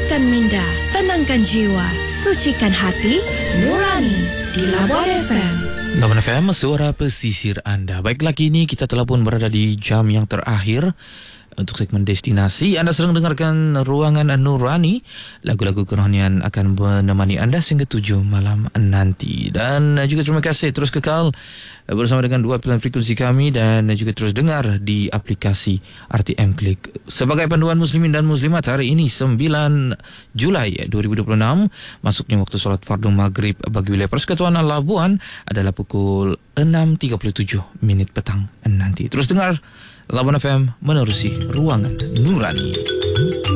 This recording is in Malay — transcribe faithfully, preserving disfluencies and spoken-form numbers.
Kuatkan minda, tenangkan jiwa, sucikan hati, nurani di Labuan F M. Labuan F M, suara pesisir anda. Baiklah, kini kita telah pun berada di jam yang terakhir untuk segmen destinasi. Anda sedang dengarkan Ruangan Nurani. Lagu-lagu kerohanian akan menemani anda sehingga tujuh malam nanti. Dan juga terima kasih terus kekal bersama dengan dua pilihan frekuensi kami dan juga terus dengar di aplikasi R T M Klik. Sebagai panduan muslimin dan muslimat, hari ini sembilan Julai dua ribu dua puluh enam, masuknya waktu solat fardu maghrib bagi wilayah Persekutuan Labuan adalah pukul enam tiga puluh tujuh minit petang nanti. Terus dengar Labuan F M menerusi Ruangan Nurani.